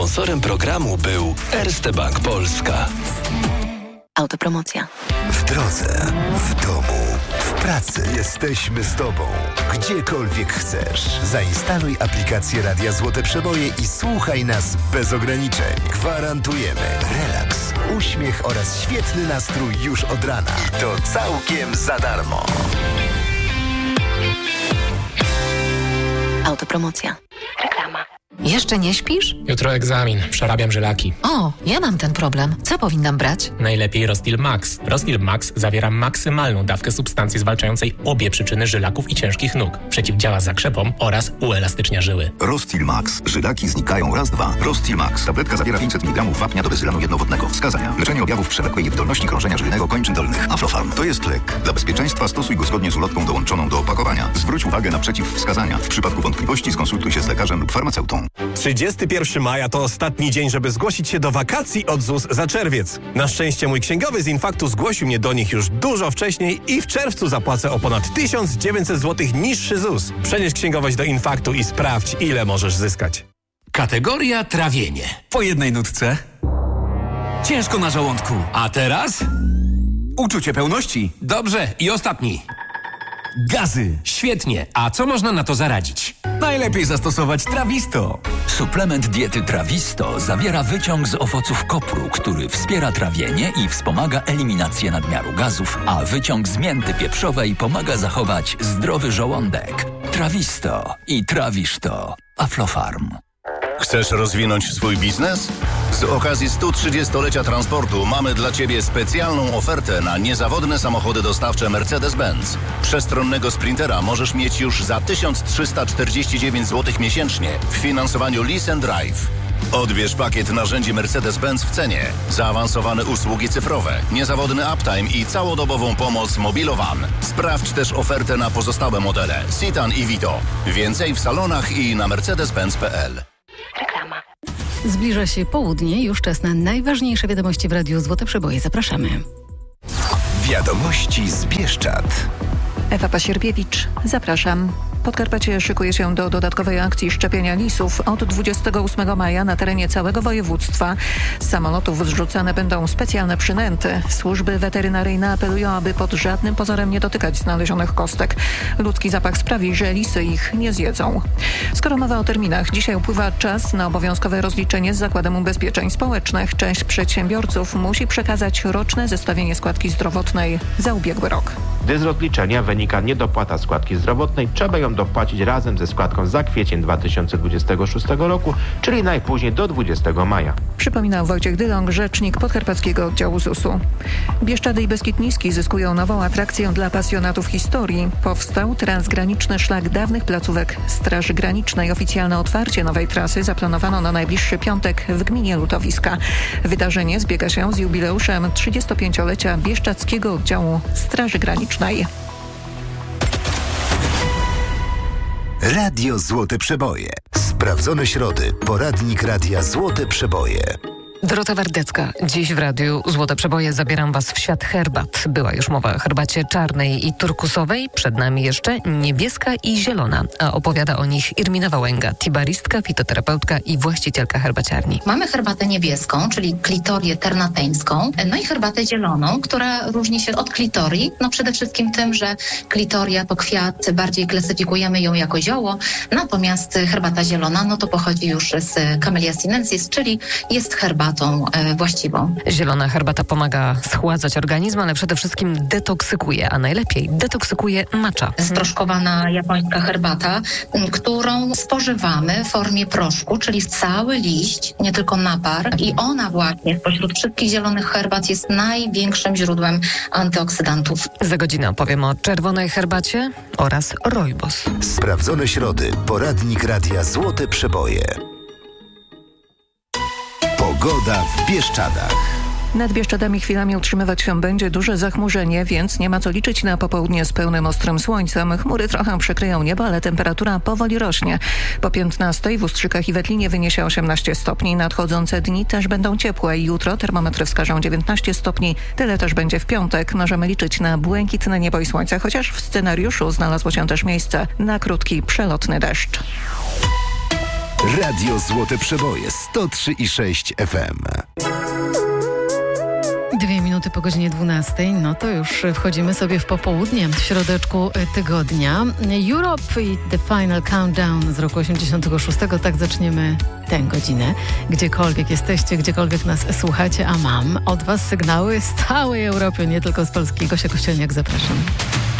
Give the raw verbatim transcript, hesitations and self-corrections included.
Sponsorem programu był Erste Bank Polska. Autopromocja. W drodze, w domu, w pracy. Jesteśmy z Tobą. Gdziekolwiek chcesz. Zainstaluj aplikację Radia Złote Przeboje i słuchaj nas bez ograniczeń. Gwarantujemy relaks, uśmiech oraz świetny nastrój już od rana. To całkiem za darmo. Autopromocja. Reklama. Jeszcze nie śpisz? Jutro egzamin. Przerabiam żylaki. O, ja mam ten problem. Co powinnam brać? Najlepiej Rostil Max. Rostil Max zawiera maksymalną dawkę substancji zwalczającej obie przyczyny żylaków i ciężkich nóg. Przeciwdziała zakrzepom oraz uelastycznia żyły. Rostil Max. Żylaki znikają raz, dwa. Rostil Max. Tabletka zawiera pięćset miligramów wapnia do bezylanu jednowodnego. Wskazania. Leczenie objawów przewlekłej niewydolności krążenia żylnego kończyn dolnych. Aflofarm. To jest lek. Dla bezpieczeństwa stosuj go zgodnie z ulotką dołączoną do opakowania. Zwróć uwagę na przeciwwskazania. W przypadku wątpliwości skonsultuj się z lekarzem lub farmaceutą. trzydziestego pierwszego maja to ostatni dzień, żeby zgłosić się do wakacji od ZUS za czerwiec. Na szczęście mój księgowy z Infaktu zgłosił mnie do nich już dużo wcześniej i w czerwcu zapłacę o ponad tysiąc dziewięćset złotych niższy ZUS. Przenieś księgowość do Infaktu i sprawdź, ile możesz zyskać. Kategoria trawienie. Po jednej nutce. Ciężko na żołądku. A teraz? Uczucie pełności. Dobrze. I ostatni. Gazy. Świetnie. A co można na to zaradzić? Najlepiej zastosować Trawisto. Suplement diety Trawisto zawiera wyciąg z owoców kopru, który wspiera trawienie i wspomaga eliminację nadmiaru gazów, a wyciąg z mięty pieprzowej pomaga zachować zdrowy żołądek. Trawisto i trawisz to. Aflofarm. Chcesz rozwinąć swój biznes? Z okazji stu trzydziestolecia transportu mamy dla Ciebie specjalną ofertę na niezawodne samochody dostawcze Mercedes-Benz. Przestronnego Sprintera możesz mieć już za tysiąc trzysta czterdzieści dziewięć złotych miesięcznie w finansowaniu Lease and Drive. Odbierz pakiet narzędzi Mercedes-Benz w cenie, zaawansowane usługi cyfrowe, niezawodny uptime i całodobową pomoc Mobilowan. Sprawdź też ofertę na pozostałe modele Citan i Vito. Więcej w salonach i na mercedes benz kropka p l. Reklama. Zbliża się południe, już czas na najważniejsze wiadomości w Radiu Złote Przeboje. Zapraszamy. Wiadomości z Bieszczad. Ewa Pasierbiewicz, zapraszam. Podkarpacie szykuje się do dodatkowej akcji szczepienia lisów. Od dwudziestego ósmego maja na terenie całego województwa z samolotów zrzucane będą specjalne przynęty. Służby weterynaryjne apelują, aby pod żadnym pozorem nie dotykać znalezionych kostek. Ludzki zapach sprawi, że lisy ich nie zjedzą. Skoro mowa o terminach, dzisiaj upływa czas na obowiązkowe rozliczenie z Zakładem Ubezpieczeń Społecznych. Część przedsiębiorców musi przekazać roczne zestawienie składki zdrowotnej za ubiegły rok. Gdy z rozliczenia wynika niedopłata składki zdrowotnej, trzeba ją dopłacić razem ze składką za kwiecień dwa tysiące dwudziestego szóstego roku, czyli najpóźniej do dwudziestego maja. Przypominał Wojciech Dylong, rzecznik podkarpackiego oddziału zusu. Bieszczady i Beskid Niski zyskują nową atrakcję dla pasjonatów historii. Powstał transgraniczny szlak dawnych placówek Straży Granicznej. Oficjalne otwarcie nowej trasy zaplanowano na najbliższy piątek w gminie Lutowiska. Wydarzenie zbiega się z jubileuszem trzydziestopięciolecia Bieszczadzkiego Oddziału Straży Granicznej. Radio Złote Przeboje. Sprawdzone środy. Poradnik Radia Złote Przeboje. Dorota Wardecka. Dziś w Radiu Złote Przeboje zabieram Was w świat herbat. Była już mowa o herbacie czarnej i turkusowej. Przed nami jeszcze niebieska i zielona. A opowiada o nich Irmina Wałęga, tibaristka, fitoterapeutka i właścicielka herbaciarni. Mamy herbatę niebieską, czyli klitorię ternateńską, no i herbatę zieloną, która różni się od klitorii. No przede wszystkim tym, że klitoria to kwiat, bardziej klasyfikujemy ją jako zioło, natomiast herbata zielona, no to pochodzi już z Camellia sinensis, czyli jest herbatą właściwą. Zielona herbata pomaga schładzać organizm, ale przede wszystkim detoksykuje, a najlepiej detoksykuje matcha. Sproszkowana japońska herbata, którą spożywamy w formie proszku, czyli cały liść, nie tylko napar. I ona właśnie spośród wszystkich zielonych herbat jest największym źródłem antyoksydantów. Za godzinę opowiem o czerwonej herbacie oraz rooibos. Sprawdzone środy. Poradnik Radia Złote Przeboje. Pogoda w Bieszczadach. Nad Bieszczadami chwilami utrzymywać się będzie duże zachmurzenie, więc nie ma co liczyć na popołudnie z pełnym ostrym słońcem. Chmury trochę przykryją niebo, ale temperatura powoli rośnie. Po piętnastej w Ustrzykach i Wetlinie wyniesie osiemnaście stopni. Nadchodzące dni też będą ciepłe i jutro termometry wskażą dziewiętnaście stopni. Tyle też będzie w piątek. Możemy liczyć na błękitne niebo i słońce, chociaż w scenariuszu znalazło się też miejsce na krótki, przelotny deszcz. Radio Złote Przeboje sto trzy i sześć F M. Dwie minuty po godzinie dwunastej, no to już wchodzimy sobie w popołudnie, w środeczku tygodnia. Europe i The Final Countdown z roku osiemdziesiątego szóstego, tak zaczniemy tę godzinę. Gdziekolwiek jesteście, gdziekolwiek nas słuchacie, a mam od was sygnały z całej Europy, nie tylko z Polski. Gosia Kościelniak, zapraszam.